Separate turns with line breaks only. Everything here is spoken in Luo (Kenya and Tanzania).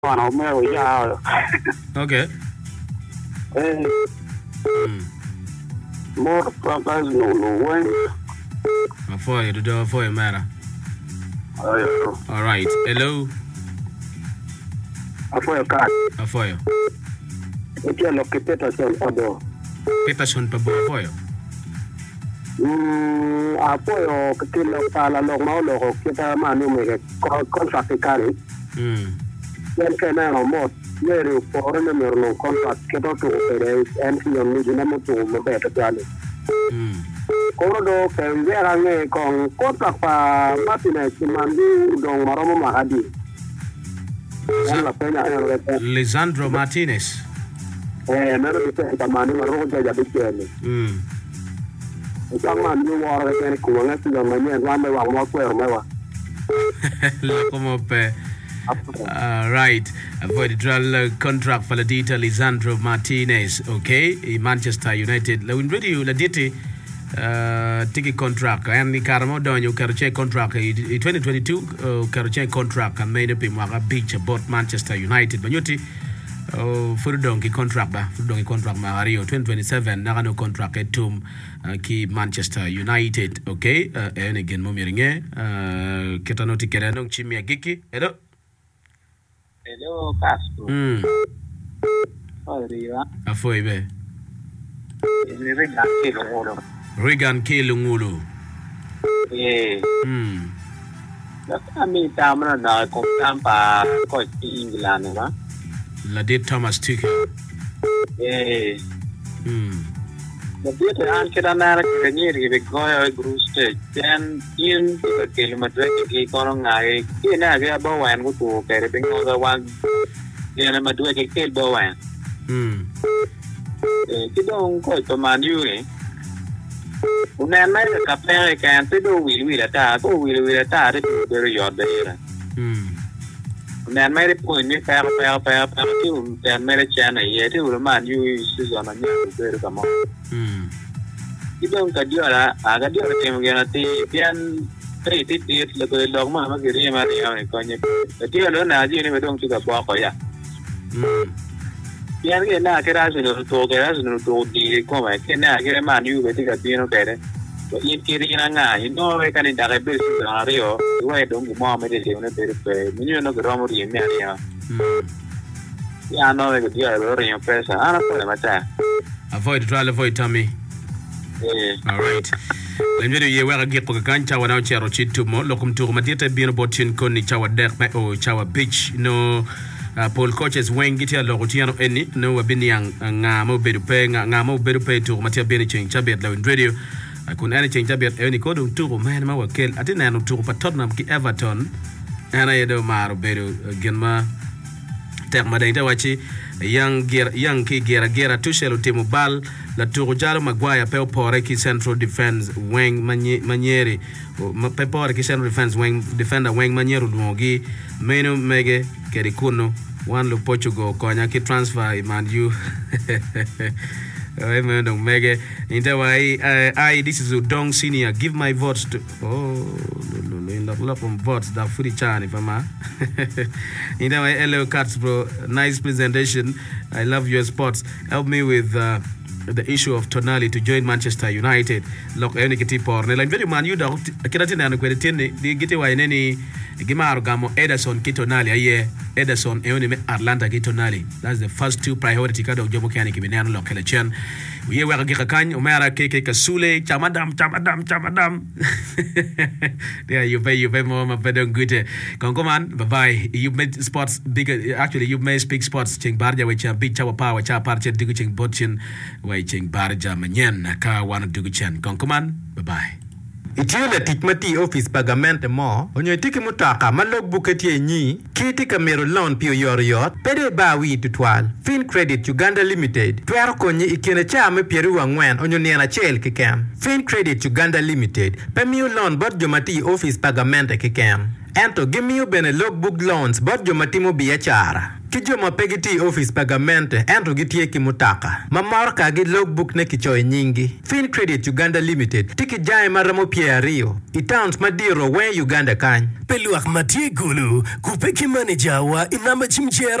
Okay.
More progress no way.
For you to do for you, matter. All right. Hello.
For your card.
For you.
It's a located son Pabo.
Peterson Pabo for you.
Apoyo Kitilo Pala Lomolo, Kita Manu, contract carry. Then can I know more? Very foreign no contract, Keto to operate, and see on Nijinamo to better Jali. Cordo can wear a contract Martinez, Mandu, Don Maromo Mahadi.
Lisandro Martinez.
Never depends on Manu Roja Jabicani. Someone you are again cool, let's see on my man, one by one more where
right. For the dual contract for the data Lisandro Martinez, okay, in Manchester United. La winready la dite ticket contract and the Caramo don you Caruche contract 2022 Caruche contract and made up in Waga Beach about Manchester United. But you for donkey contract Mario 2027 Nagano contract at Tum ki Manchester United, okay, and again Momiringe Ketanoti Keranong Chimia Giki.
Hello, Castro. Arriva.
A foi Regan Kilungulu.
La famiglia da compa coi England, va?
La did Thomas Tuchel.
La dite anche da America venire che goia gruste then in che Madrid che con ngai che na che Bowen go to che pengo da wan che Madrid che Bowen che don coi to Manu una mai capire che anche do wi da ta do wi da per io da una mai poi mi per che un per me c'è na ie che un Manu si sono per da mo Idong kadiola, kadiola temugana ti pian tri le ko dog ma giri Maria ne konye. Kadiola na ji ne bedong tuga bo ko ya. Pian ke na ke rasu no to di ko ma ke na ke ma ni be ti ka pino kere. To in kiri na nga ino we kan da ke be su na rio, we dong mo me de ne pe mi no ko romo ri mi ya. Ya no we kadiola lo ri pesa, ana ko ma ta.
Avoid Tommy. All right. Let me do you where I get Pokancha when I chair or chit mo locum to Matita being botin koni chawa deck or chawa beach no Paul coaches wing get here logotiano any no abiniang ngamo bedupe ngamo bedupe to Matia Beni ching chabet low in radio. I couldn't any change chabet any code to man ma wakel I didn't know to Tottenham ki Everton and I do maro bedu genma tek madaita wachi Young Gera Tuchel Timo Bal La Turujalo Maguire Peo Pore ki Central Defense Wing Manieri Pepore ki Central Defense Wing Defender Wing Maniero Lumogi Meno Mege Kerikuno One Lo Portugal Konya ki transfer man you Mege I this is Udong Senior give my votes to in the lot of votes that free chan if I'm hello Cats bro, nice presentation. I love your sports. Help me with the issue of Tonali to join Manchester United. Look, any kiti porne. Like very man, you don't. Kirati na kwetene. Di giti wa ineni. Gimaro gamo Ederson Tonali. Aye, Ederson. Eoni me Atlanta Tonali. That's the first two priority kada ujomo kiani kibinano lo kelechen. Uye wa kika kany. Umera keke kasule. Chamadam. There you pay more. My better good. Konkoman. Bye bye. You made sports bigger. Actually, you made speak sports. Ching barja wecha big chawa power. Cha parche digu ching botchin. Waiting barja manyen ka wana duguchen konkoman bye bye
Itiula tikmati office pagamente mo onyo tiki mutaka malog buketi nyi kiti kamero loan pio yoriot pede bawi tutwal Fin Credit Uganda Limited tuero konyi ikene chame pieru wangwen onyo niana chel kikem Fin Credit Uganda Limited pemiu loan bot jomati office pagamente kikem ento gimiyo bene logbook loans bot joma timo biashara. Ki joma pegiti office pagamente ento gitie ki mutaka. Mamor ka gi logbook ne kichoy nyingi. FinCredit Uganda Limited tiki jai maramo Rio. Itowns madiro we Uganda kany.
Peluak matie gulu kupeki manager wa inamba chimchera